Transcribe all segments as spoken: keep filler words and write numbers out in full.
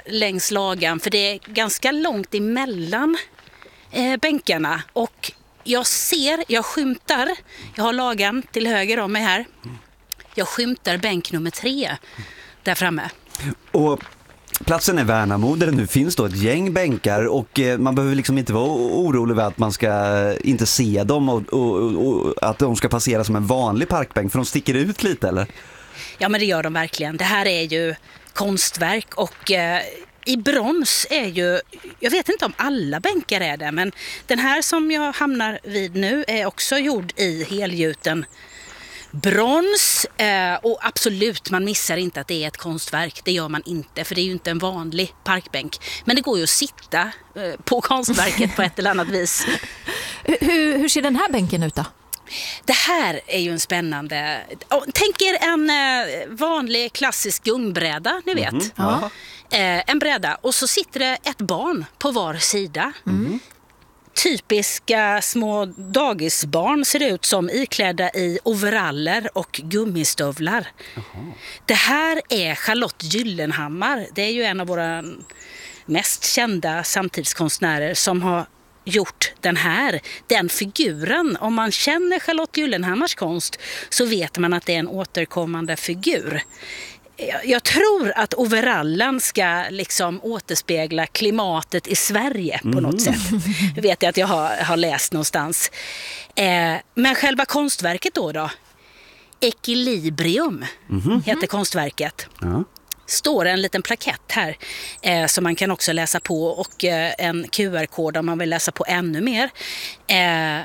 längs lagan, för det är ganska långt emellan eh, bänkarna. Och jag ser, jag skymtar, jag har lagan till höger om mig här. Jag skymtar bänk nummer tre där framme. Och platsen är Värnamo där det nu finns då ett gäng bänkar och eh, man behöver liksom inte vara orolig över att man ska inte se dem och, och, och, och att de ska passera som en vanlig parkbänk, för de sticker ut lite, eller? Ja, men det gör de verkligen. Det här är ju konstverk och eh, i brons är ju, jag vet inte om alla bänkar är det, men den här som jag hamnar vid nu är också gjord i helgjuten brons, eh, och absolut, man missar inte att det är ett konstverk. Det gör man inte, för det är ju inte en vanlig parkbänk. Men det går ju att sitta eh, på konstverket på ett eller annat vis. Hur, hur ser den här bänken ut då? Det här är ju en spännande... Tänk er en eh, vanlig klassisk gungbräda, ni vet. Mm-hmm. Ja. Eh, en bräda, och så sitter det ett barn på var sida. Mm. Typiska små dagisbarn ser det ut som, iklädda i overaller och gummistövlar. Jaha. Det här är Charlotte Gyllenhammar. Det är ju en av våra mest kända samtidskonstnärer som har gjort den här. Den figuren, om man känner Charlotte Gyllenhammars konst så vet man att det är en återkommande figur. Jag tror att overallen ska liksom återspegla klimatet i Sverige på något sätt. Det vet jag att jag har, har läst någonstans. Eh, men själva konstverket då då? Equilibrium Mm-hmm. heter konstverket. Ja. Står en liten plakett här eh, som man kan också läsa på, och eh, en Q R-kod om man vill läsa på ännu mer. Eh,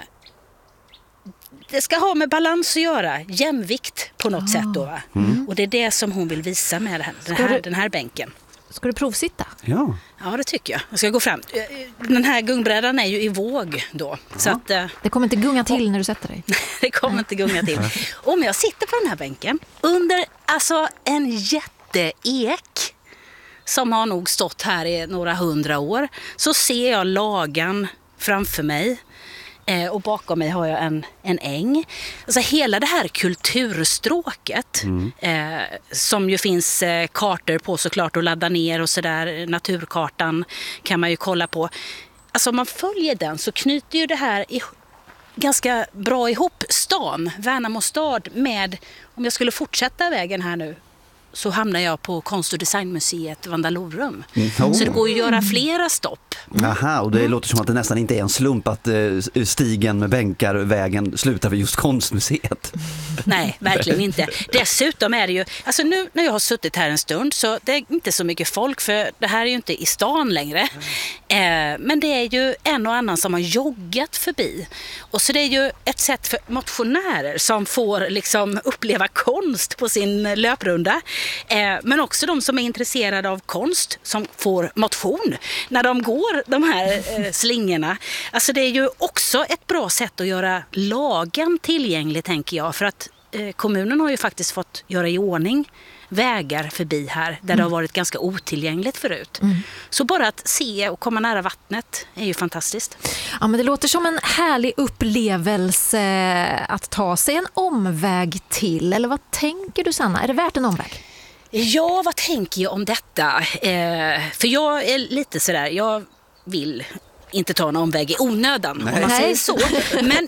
Det ska ha med balans att göra, jämvikt på något ah. sätt då, va? Mm. Och det är det som hon vill visa med den här, den här, du, den här bänken. Ska du provsitta? Ja. Ja, det tycker jag. Jag ska gå fram. Den här gungbrädan är ju i våg då. Ja. Så att, det kommer inte gunga till och, när du sätter dig? Det kommer inte gunga till. Om jag sitter på den här bänken under alltså en jätteek som har nog stått här i några hundra år, så ser jag lagan framför mig. Eh, och bakom mig har jag en, en äng. Alltså hela det här kulturstråket mm. eh, som ju finns eh, kartor på såklart att ladda ner och sådär. Naturkartan kan man ju kolla på. Alltså om man följer den så knyter ju det här i, ganska bra ihop stan, Värnamo stad, med, om jag skulle fortsätta vägen här nu, så hamnar jag på Konst- och designmuseet Vandalorum. Mm. Oh. Så det går ju att göra flera stopp. Mm. Aha, och det mm. låter som att det nästan inte är en slump att uh, stigen med bänkar, vägen slutar vid just konstmuseet. Nej, verkligen inte. Dessutom är det ju, alltså nu när jag har suttit här en stund så det är inte så mycket folk, för det här är ju inte i stan längre. Mm. Eh, men det är ju en och annan som har joggat förbi. Och så det är ju ett sätt för motionärer som får liksom uppleva konst på sin löprunda. Eh, men också de som är intresserade av konst som får motion när de går de här eh, slingorna. Alltså det är ju också ett bra sätt att göra lagen tillgänglig, tänker jag. För att eh, kommunen har ju faktiskt fått göra i ordning vägar förbi här där mm. det har varit ganska otillgängligt förut. Mm. Så bara att se och komma nära vattnet är ju fantastiskt. Ja, men det låter som en härlig upplevelse att ta sig en omväg till. Eller vad tänker du, Sanna? Är det värt en omväg? Ja, vad tänker jag om detta? Eh, för jag är lite sådär, jag vill inte ta en omväg i onödan, Nej. om man säger så. Men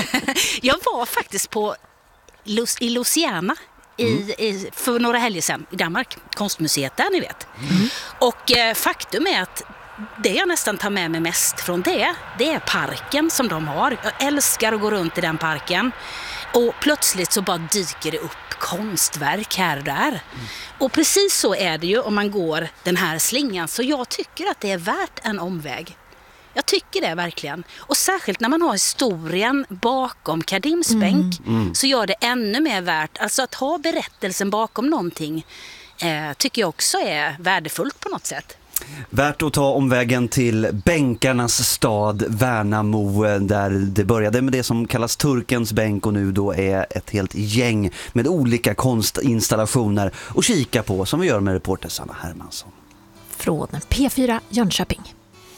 jag var faktiskt på Lus- i Louisiana I, mm. i, för några helger sedan i Danmark, konstmuseet där, ni vet. Mm. Och eh, faktum är att det jag nästan tar med mig mest från det, det är parken som de har. Jag älskar att gå runt i den parken. Och plötsligt så bara dyker det upp konstverk här och där. Mm. Och precis så är det ju om man går den här slingan. Så jag tycker att det är värt en omväg. Jag tycker det verkligen. Och särskilt när man har historien bakom Kadims bänk mm. Mm. så gör det ännu mer värt. Alltså att ha berättelsen bakom någonting eh, tycker jag också är värdefullt på något sätt. Värt att ta omvägen till bänkarnas stad Värnamo, där det började med det som kallas Turkens bänk och nu då är ett helt gäng med olika konstinstallationer och kika på, som vi gör med reporter Sanna Hermansson. Från P fyra Jönköping.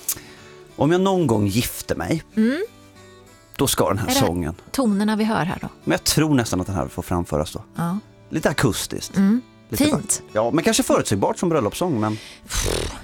Om jag någon gång gifter mig, mm. då ska den här är sången. Tonerna vi hör här då? Men jag tror nästan att den här får framföras då. Ja. Lite akustiskt. Mm. Lite Fint. Ja, men kanske förutsägbart som bröllopssång, men...